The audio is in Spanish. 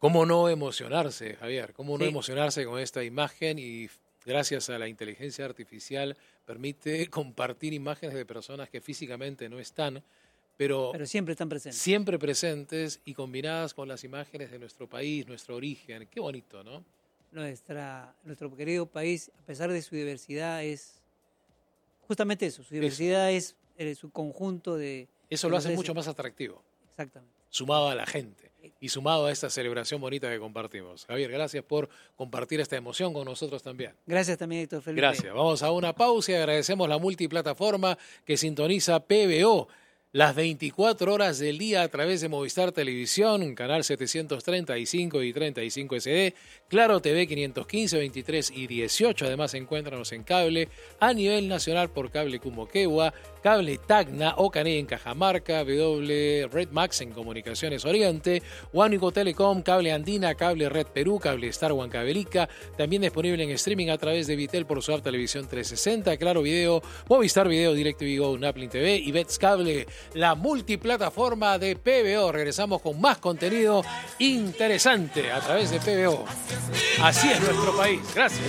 ¿Cómo no emocionarse, Javier? ¿Cómo no emocionarse con esta imagen? Y gracias a la inteligencia artificial permite compartir imágenes de personas que físicamente no están, pero siempre están presentes. Siempre presentes y combinadas con las imágenes de nuestro país, nuestro origen. Qué bonito, ¿no? Nuestro querido país, a pesar de su diversidad, es justamente eso. Su diversidad es su conjunto de... Eso lo hace mucho más atractivo. Exactamente. Sumado a la gente y sumado a esta celebración bonita que compartimos. Javier, gracias por compartir esta emoción con nosotros también. Gracias también, Héctor Felipe. Gracias. Vamos a una pausa y agradecemos la multiplataforma que sintoniza PBO las 24 horas del día a través de Movistar Televisión, canal 735 y 35 SD, Claro TV 515, 23 y 18. Además, encuéntranos en cable a nivel nacional por Cable Kumoquegua, Cable Tacna, Ocané en Cajamarca, W Red Max en Comunicaciones Oriente, Huánuco Telecom, Cable Andina, Cable Red Perú, Cable Star Huancavelica, también disponible en streaming a través de Vitel por su app Televisión 360, Claro Video, Movistar Video, DirecTV Go, Uplink TV y Bets Cable, la multiplataforma de PBO. Regresamos con más contenido interesante a través de PBO. Así es nuestro país. Gracias.